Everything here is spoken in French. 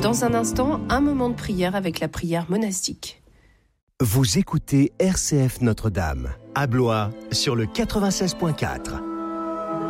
Dans un instant, un moment de prière avec la prière monastique. Vous écoutez RCF Notre-Dame, à Blois, sur le 96.4.